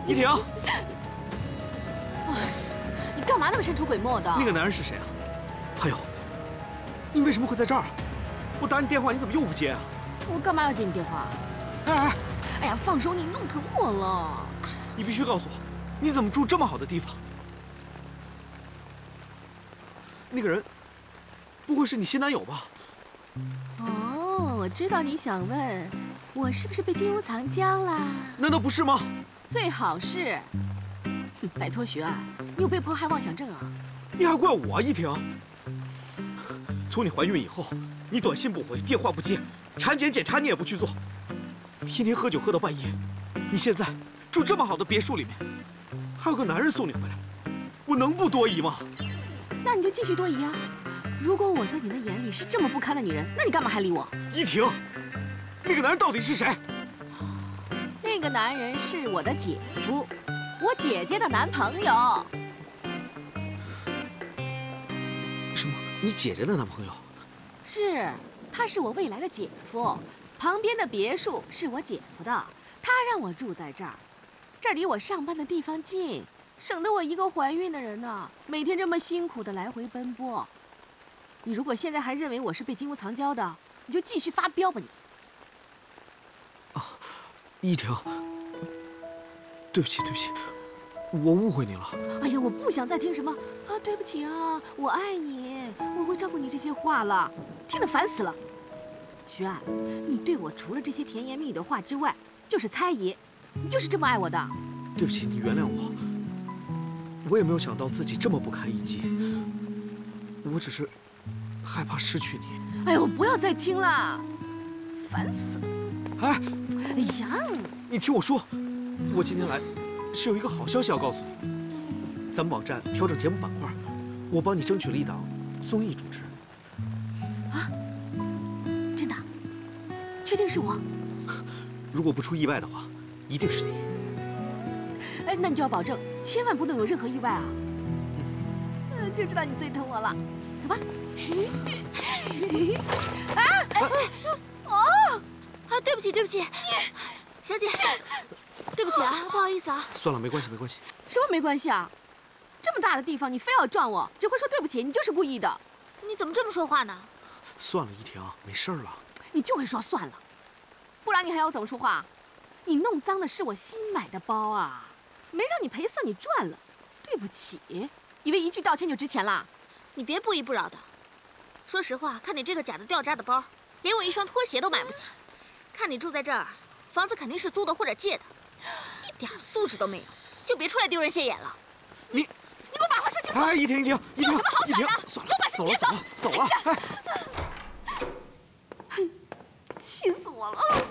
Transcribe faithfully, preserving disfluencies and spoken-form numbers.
依婷， 哎，你干嘛那么神出鬼没的？ 那个男人是谁啊？还有，你为什么会在这儿？我打你电话，你怎么又不接啊？ 我干嘛要接你电话？ 哎哎， 哎呀，放手！你弄疼我了。 你必须告诉我，你怎么住这么好的地方？那个人，不会是你新男友吧？ 哦，我知道你想问，我是不是被金屋藏娇啦？ 难道不是吗？ 最好是。哼，拜托徐岸，你有被迫害妄想症啊？ 你还怪我啊，依婷？从你怀孕以后，你短信不回，电话不接，产检检查你也不去做，天天喝酒喝到半夜。你现在住这么好的别墅里面，还有个男人送你回来，我能不多疑吗？ 那你就继续多疑啊！如果我在你的眼里是这么不堪的女人，那你干嘛还理我？ 依婷，那个男人到底是谁？ 那个男人是我的姐夫，我姐姐的男朋友。 什么？你姐姐的男朋友？ 是，他是我未来的姐夫。旁边的别墅是我姐夫的，他让我住在这儿，这儿离我上班的地方近，省得我一个怀孕的人呢，每天这么辛苦的来回奔波。你如果现在还认为我是被金屋藏娇的，你就继续发飙吧你。 啊，依婷，对不起，对不起，我误会你了。 哎呀，我不想再听什么啊，对不起啊，我爱你，我会照顾你这些话了，听得烦死了。徐岸，你对我除了这些甜言蜜语的话之外，就是猜疑，你就是这么爱我的。 对不起，你原谅我，我也没有想到自己这么不堪一击，我只是害怕失去你。 哎呦，不要再听了，烦死了。 哎， 哎呀， 你听我说，我今天来是有一个好消息要告诉你，咱们网站调整节目板块，我帮你争取了一档综艺主持。 啊，真的？确定是我？ 如果不出意外的话，一定是你。 哎，那你就要保证，千万不能有任何意外啊！嗯，就知道你最疼我了。走吧。啊！哦！ 啊，对不起，对不起，小姐，对不起啊，不好意思啊。 算了，没关系，没关系。 什么没关系啊？这么大的地方，你非要撞我，只会说对不起，你就是故意的。 你怎么这么说话呢？ 算了，依婷，没事了。 你就会说算了，不然你还要怎么说话？你弄脏的是我新买的包啊，没让你赔算你赚了。对不起，以为一句道歉就值钱啦？ 你别不依不饶的。说实话，看你这个假的掉渣的包，连我一双拖鞋都买不起。看你住在这儿，房子肯定是租的或者借的，一点素质都没有，就别出来丢人现眼了。 你， 你给我把话说清楚！ 哎，依婷，依婷，依婷， 有什么好依婷， 讲的？ 算了， 给我把身别走了，走了，走了。哎， 气死我了！